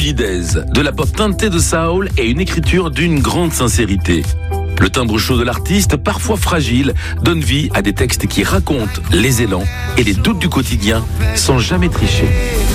de la pop teintée de soul et une écriture d'une grande sincérité. Le timbre chaud de l'artiste, parfois fragile, donne vie à des textes qui racontent les élans et les doutes du quotidien sans jamais tricher.